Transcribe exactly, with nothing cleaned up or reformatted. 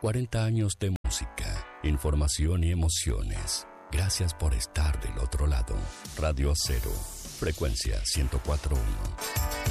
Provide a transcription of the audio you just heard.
cuarenta años de música, información y emociones. Gracias por estar del otro lado. Radio Cero, frecuencia ciento cuatro punto uno.